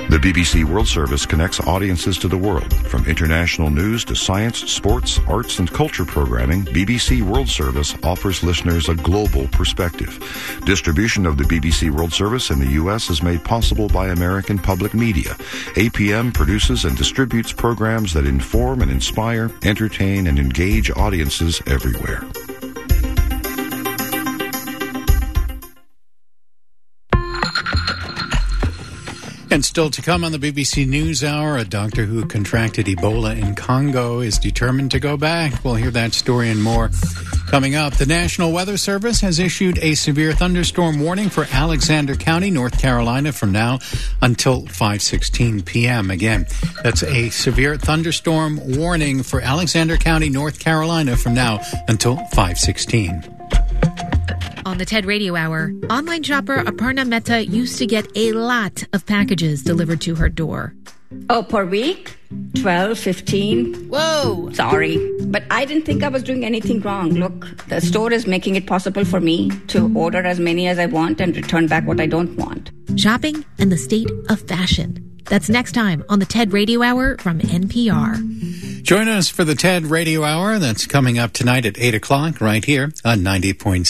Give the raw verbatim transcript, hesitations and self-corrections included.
The B B C World Service connects audiences to the world. From international news to science, sports, arts, and culture programming, B B C World Service offers listeners a global perspective. Distribution of the B B C World Service in the U S is made possible by American Public Media. A P M produces and distributes programs that inform and inspire, entertain, and engage audiences everywhere. And still to come on the B B C NewsHour, a doctor who contracted Ebola in Congo is determined to go back. We'll hear that story and more coming up. The National Weather Service has issued a severe thunderstorm warning for Alexander County, North Carolina, from now until five sixteen p.m. Again, that's a severe thunderstorm warning for Alexander County, North Carolina, from now until five sixteen. On the TED Radio Hour, online shopper Aparna Mehta used to get a lot of packages delivered to her door. Oh, per week? twelve, fifteen. Whoa! Sorry, but I didn't think I was doing anything wrong. Look, the store is making it possible for me to order as many as I want and return back what I don't want. Shopping and the state of fashion. That's next time on the TED Radio Hour from N P R. Join us for the TED Radio Hour. That's coming up tonight at eight o'clock right here on ninety point